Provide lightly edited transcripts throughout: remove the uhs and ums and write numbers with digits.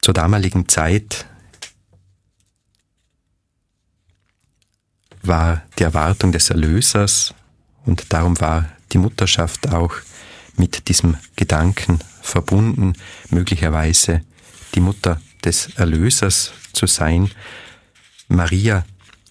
Zur damaligen Zeit war die Erwartung des Erlösers und darum war die Mutterschaft auch mit diesem Gedanken verbunden, möglicherweise die Mutter des Erlösers zu sein. Maria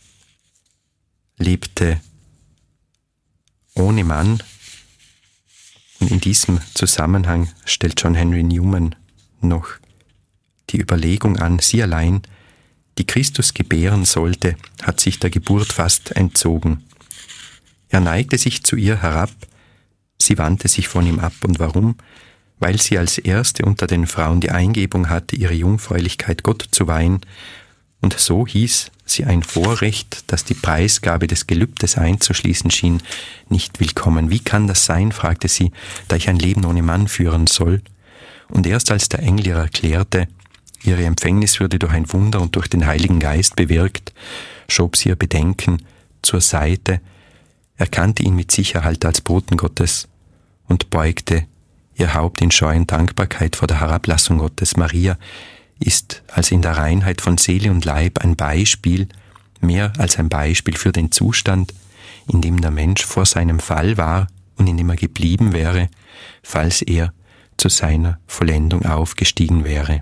lebte ohne Mann und in diesem Zusammenhang stellt John Henry Newman noch die Überlegung an, sie allein, die Christus gebären sollte, hat sich der Geburt fast entzogen. Er neigte sich zu ihr herab, sie wandte sich von ihm ab. Und warum? Weil sie als erste unter den Frauen die Eingebung hatte, ihre Jungfräulichkeit Gott zu weihen, und so hieß sie ein Vorrecht, das die Preisgabe des Gelübdes einzuschließen schien, nicht willkommen. Wie kann das sein, fragte sie, da ich ein Leben ohne Mann führen soll? Und erst als der Engel ihr erklärte, ihre Empfängnis würde durch ein Wunder und durch den Heiligen Geist bewirkt, schob sie ihr Bedenken zur Seite, erkannte ihn mit Sicherheit als Boten Gottes und beugte ihr Haupt in Scheu und Dankbarkeit vor der Herablassung Gottes. Maria ist also in der Reinheit von Seele und Leib ein Beispiel, mehr als ein Beispiel für den Zustand, in dem der Mensch vor seinem Fall war und in dem er geblieben wäre, falls er zu seiner Vollendung aufgestiegen wäre.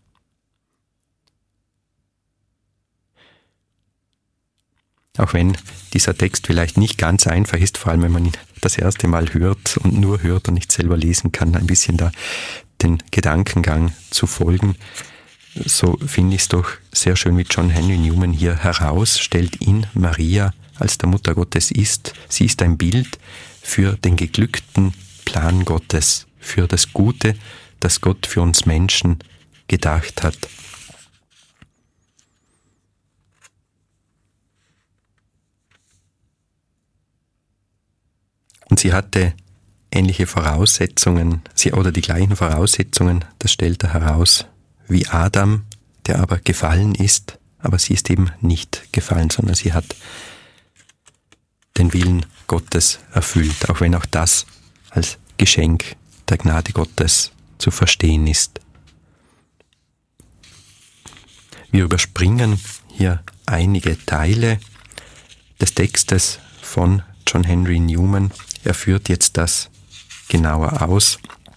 Auch wenn dieser Text vielleicht nicht ganz einfach ist, vor allem wenn man ihn das erste Mal hört und nur hört und nicht selber lesen kann, ein bisschen da den Gedankengang zu folgen, so finde ich es doch sehr schön, wie John Henry Newman hier herausstellt, in Maria als der Mutter Gottes ist. Sie ist ein Bild für den geglückten Plan Gottes, für das Gute, das Gott für uns Menschen gedacht hat. Und sie hatte ähnliche Voraussetzungen, oder die gleichen Voraussetzungen, das stellt er heraus, wie Adam, der aber gefallen ist, aber sie ist eben nicht gefallen, sondern sie hat den Willen Gottes erfüllt, auch wenn auch das als Geschenk der Gnade Gottes zu verstehen ist. Wir überspringen hier einige Teile des Textes von John Henry Newman. Er führt jetzt das genauer aus.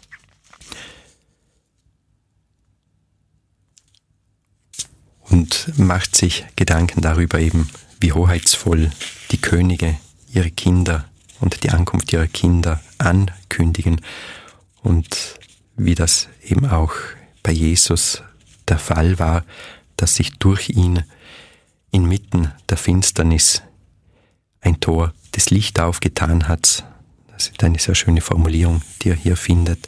Und macht sich Gedanken darüber eben, wie hoheitsvoll die Könige ihre Kinder und die Ankunft ihrer Kinder ankündigen und wie das eben auch bei Jesus der Fall war, dass sich durch ihn inmitten der Finsternis ein Tor des Lichts aufgetan hat. Das ist eine sehr schöne Formulierung, die er hier findet.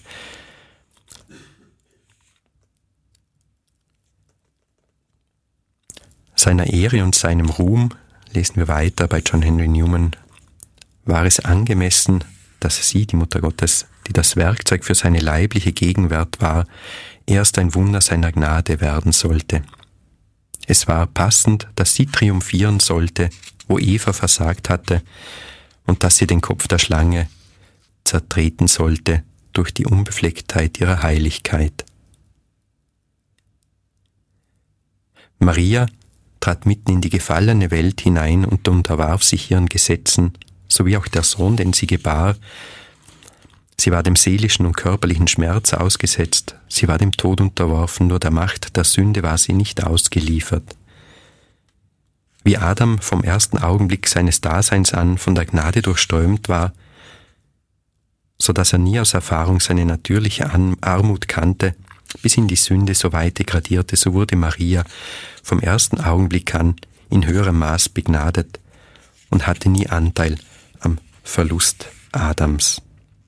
Seiner Ehre und seinem Ruhm, lesen wir weiter bei John Henry Newman, war es angemessen, dass sie, die Mutter Gottes, die das Werkzeug für seine leibliche Gegenwart war, erst ein Wunder seiner Gnade werden sollte. Es war passend, dass sie triumphieren sollte, wo Eva versagt hatte, und dass sie den Kopf der Schlange zertreten sollte durch die Unbeflecktheit ihrer Heiligkeit. Maria trat mitten in die gefallene Welt hinein und unterwarf sich ihren Gesetzen, sowie auch der Sohn, den sie gebar. Sie war dem seelischen und körperlichen Schmerz ausgesetzt, sie war dem Tod unterworfen, nur der Macht der Sünde war sie nicht ausgeliefert. Wie Adam vom ersten Augenblick seines Daseins an von der Gnade durchströmt war, so dass er nie aus Erfahrung seine natürliche Armut kannte, bis in die Sünde so weit degradierte, so wurde Maria vom ersten Augenblick an in höherem Maß begnadet und hatte nie Anteil am Verlust Adams.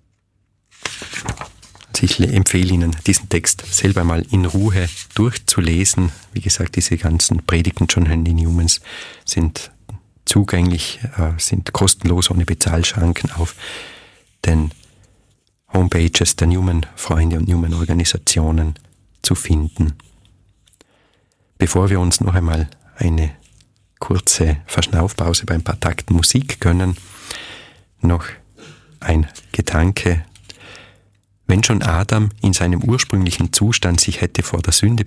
Also ich empfehle Ihnen, diesen Text selber mal in Ruhe durchzulesen. Wie gesagt, diese ganzen Predigten John Henry Newmans sind zugänglich, sind kostenlos, ohne Bezahlschranken auf den Homepages der Newman-Freunde und Newman-Organisationen zu finden. Bevor wir uns noch einmal eine kurze Verschnaufpause bei ein paar Takten Musik gönnen, noch ein Gedanke. Wenn schon Adam in seinem ursprünglichen Zustand sich hätte vor der Sünde